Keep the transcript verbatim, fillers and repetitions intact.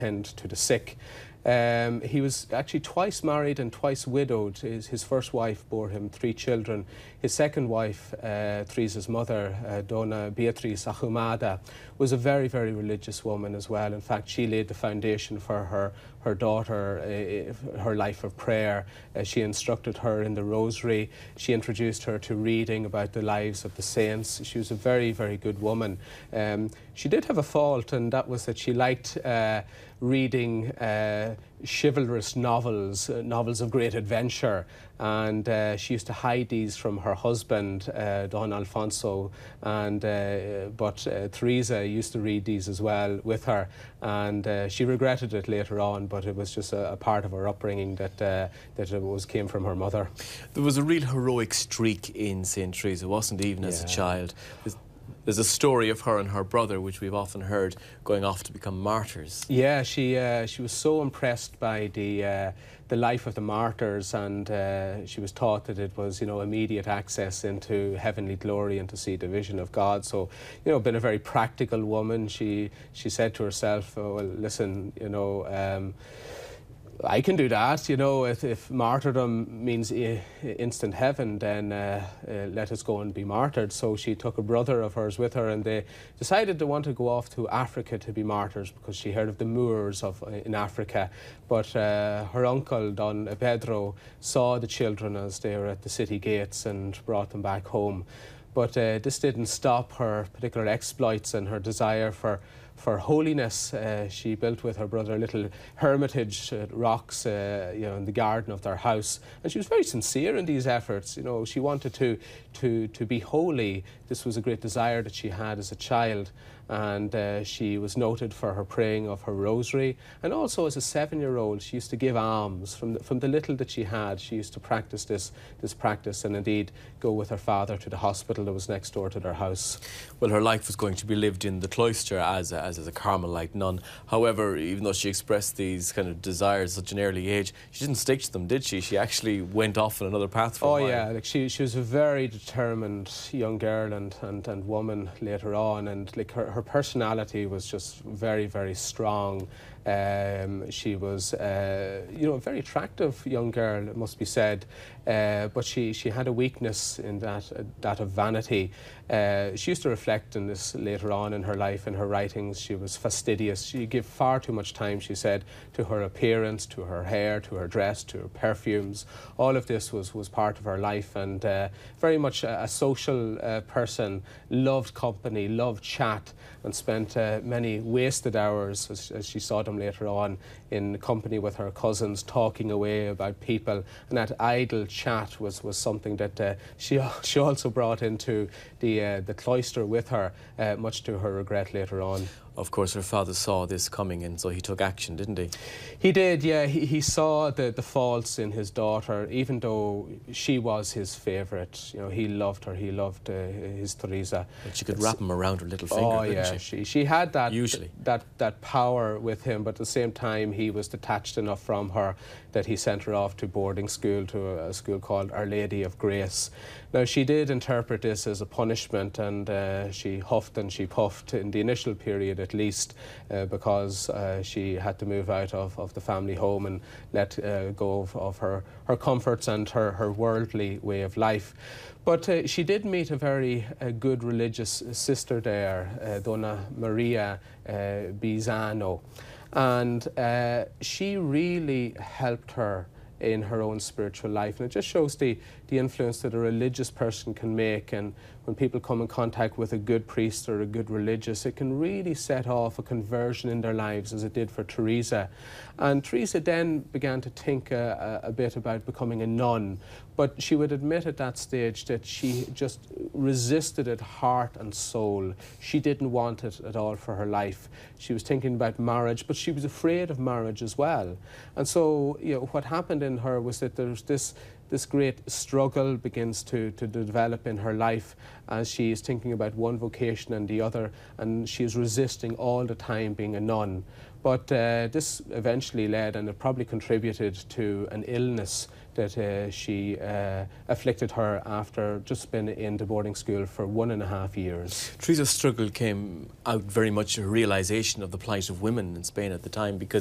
tend to the sick. Um, he was actually twice married and twice widowed. His, his first wife bore him three children. His second wife, uh, Teresa's mother, uh, Dona Beatriz Ahumada, was a very, very religious woman as well. In fact, she laid the foundation for her, her daughter, uh, her life of prayer. Uh, she instructed her in the rosary. She introduced her to reading about the lives of the saints. She was a very, very good woman. Um, she did have a fault, and that was that she liked uh, reading uh, chivalrous novels, uh, novels of great adventure, and uh, she used to hide these from her husband, uh, Don Alfonso, and uh, but uh, Teresa used to read these as well with her, and uh, she regretted it later on, but it was just a, a part of her upbringing that uh, that it was came from her mother. There was a real heroic streak in Saint Teresa, wasn't it, even as yeah. a child? There's, there's a story of her and her brother, which we've often heard, going off to become martyrs. Yeah, she uh, she was so impressed by the uh, the life of the martyrs, and uh, she was taught that it was, you know, immediate access into heavenly glory and to see the vision of God. So, you know, been a very practical woman. She she said to herself, oh, well, listen, you know, um, I can do that, you know, if, if martyrdom means I instant heaven, then uh, uh, let us go and be martyred. So she took a brother of hers with her, and they decided they wanted to go off to Africa to be martyrs because she heard of the Moors of, in Africa. But uh, her uncle, Don Pedro, saw the children as they were at the city gates and brought them back home. But uh, this didn't stop her particular exploits and her desire for for holiness. Uh, she built with her brother a little hermitage at rocks, uh, you know, in the garden of their house, and she was very sincere in these efforts. You know, she wanted to to to be holy. This was a great desire that she had as a child, and uh, she was noted for her praying of her rosary, and also as a seven-year-old she used to give alms from the, from the little that she had. She used to practice this this practice, and indeed go with her father to the hospital that was next door to their house. Well, her life was going to be lived in the cloister as a, as as a Carmelite nun. However, even though she expressed these kind of desires at such an early age, she didn't stick to them, did she? She actually went off on another path for oh, a while. yeah, like she she was a very determined young girl and and, and woman later on, and like her, her personality was just very, very strong. Um, she was, uh, you know, a very attractive young girl, it must be said, uh, but she, she had a weakness in that, uh, that of vanity. Uh, she used to reflect on this later on in her life, in her writings. She was fastidious. She gave far too much time, she said, to her appearance, to her hair, to her dress, to her perfumes. All of this was, was part of her life, and uh, very much a, a social uh, person, loved company, loved chat, and spent uh, many wasted hours, as, as she saw them later on, in company with her cousins, talking away about people, and that idle chat was, was something that uh, she, she also brought into the, uh, the cloister with her, uh, much to her regret later on. Of course, her father saw this coming, and so he took action, didn't he? He did, yeah. He, he saw the, the faults in his daughter, even though she was his favourite. You know, he loved her. He loved uh, his Teresa. But she could it's, wrap him around her little finger, oh, couldn't yeah, she? she? She had that, Usually. that that power with him, but at the same time, he was detached enough from her that he sent her off to boarding school, to a, a school called Our Lady of Grace. Now, she did interpret this as a punishment, and uh, she huffed and she puffed in the initial period at least, uh, because uh, she had to move out of, of the family home and let uh, go of, of her, her comforts and her, her worldly way of life. But uh, she did meet a very uh, good religious sister there, uh, Dona Maria uh, Bizano, and uh, she really helped her in her own spiritual life, and it just shows the, the influence that a religious person can make. And when people come in contact with a good priest or a good religious, it can really set off a conversion in their lives, as it did for Teresa. And Teresa then began to think a, a, a bit about becoming a nun, but she would admit at that stage that she just resisted it heart and soul. She didn't want it at all for her life. She was thinking about marriage, but she was afraid of marriage as well. And so, you know, what happened in her was that there's this this great struggle begins to, to develop in her life as she is thinking about one vocation and the other, and she is resisting all the time being a nun. But uh, this eventually led, and it probably contributed to an illness that uh, she uh, afflicted her after just been in the boarding school for one and a half years. Teresa's struggle came out very much a realisation of the plight of women in Spain at the time, because